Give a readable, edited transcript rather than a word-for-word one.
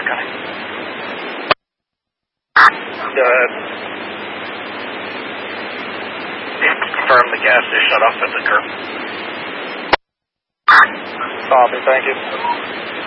Scotty. Confirm the gas is shut off at the curb. Copy, thank you.